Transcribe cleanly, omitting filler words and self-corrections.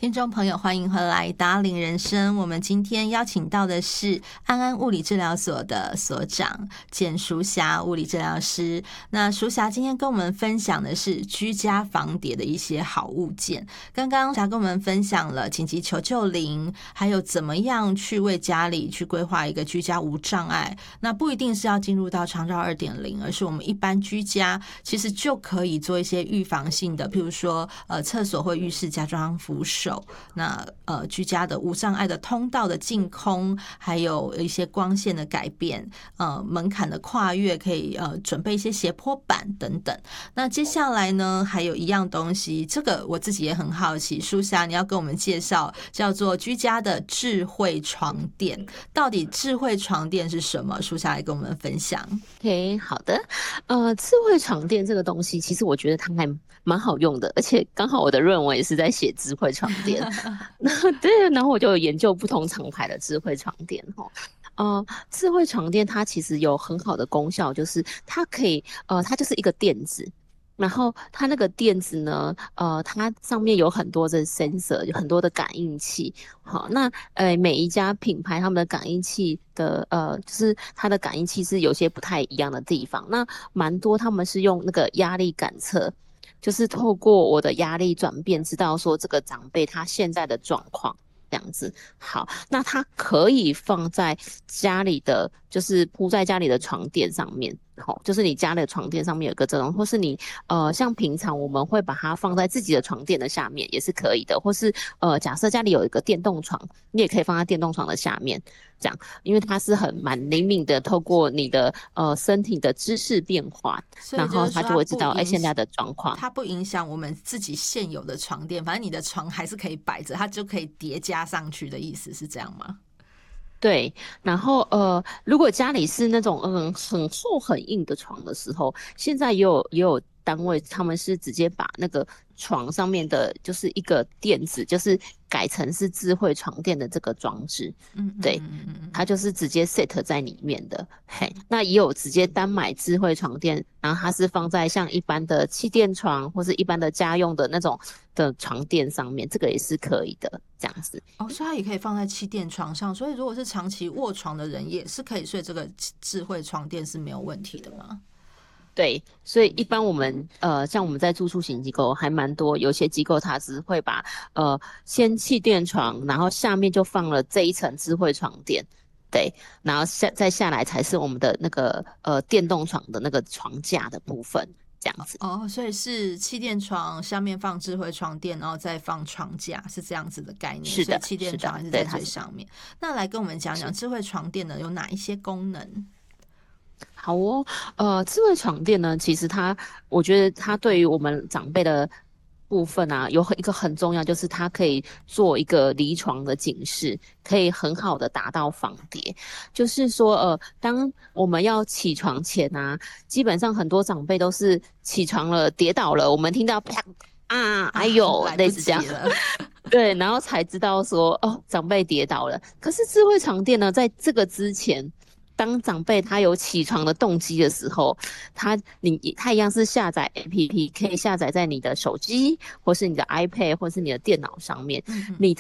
听众朋友，欢迎回来达领人生。我们今天邀请到的是安安物理治疗所的所长简淑霞物理治疗师。那淑霞今天跟我们分享的是居家防跌的一些好物件。刚刚霞跟我们分享了紧急求救铃，还有怎么样去为家里去规划一个居家无障碍。那不一定是要进入到长照 2.0， 而是我们一般居家其实就可以做一些预防性的，譬如说厕所或浴室加装扶手。那居家的无障碍的通道的净空，还有一些光线的改变，门槛的跨越，可以准备一些斜坡板等等。那接下来呢，还有一样东西，这个我自己也很好奇，淑霞你要跟我们介绍，叫做居家的智慧床垫。到底智慧床垫是什么？淑霞来跟我们分享。 OK， 好的。智慧床垫这个东西，其实我觉得它还蛮好用的，而且刚好我的论文也是在写智慧床垫。对，然后我就有研究不同厂牌的智慧床垫。智慧床垫它其实有很好的功效，就是它可以它就是一个垫子。然后它那个垫子呢，它上面有很多的 sensor， 有很多的感应器。好，那每一家品牌他们的感应器的就是它的感应器是有些不太一样的地方。那蛮多他们是用那个压力感测，就是透过我的压力转变，知道说这个长辈他现在的状况。这样子。好，那它可以放在家里的，就是铺在家里的床垫上面。好，就是你家里的床垫上面有个这种，或是你像平常我们会把它放在自己的床垫的下面也是可以的，或是假设家里有一个电动床，你也可以放在电动床的下面，这样，因为它是蛮灵敏的，透过你的身体的姿势变化，然后它就会知道现在的状况。 它不影响我们自己现有的床垫，反正你的床还是可以摆着，它就可以叠加上去的意思是这样吗？ 对，然后如果家里是那种很厚很硬的床的时候，现在也有单位他们是直接把那个床上面的就是一个垫子，就是改成是智慧床垫的这个装置。对，它就是直接 set 在里面的。嘿，那也有直接单买智慧床垫，然后它是放在像一般的气垫床或是一般的家用的那种的床垫上面，这个也是可以的，这样子。 哦，所以它也可以放在气垫床上，所以如果是长期卧床的人，也是可以睡这个智慧床垫是没有问题的吗？ 对，所以一般我们像我们在住宿型机构还蛮多，有些机构它只会把先气垫床，然后下面就放了这一层智慧床垫。对，然后再下来才是我们的那个电动床的那个床架的部分，这样子。 哦，所以是气垫床下面放智慧床垫，然后再放床架，是这样子的概念。 是的， 所以气垫床还是在最上面。那来跟我们讲讲智慧床垫呢有哪一些功能？ 好哦，智慧床垫呢，其实我觉得它对于我们长辈的部分啊，有一个很重要，就是它可以做一个离床的警示，可以很好的达到防跌。就是说，当我们要起床前啊，基本上很多长辈都是起床了跌倒了，我们听到啪啊，哎呦，类似这样。对，然后才知道说，长辈跌倒了。可是智慧床垫呢，在这个之前，当长辈他有起床的动机的时候，他一样是下载 APP， 可以下载在你的手机，或是你的 iPad， 或是你的电脑上面。你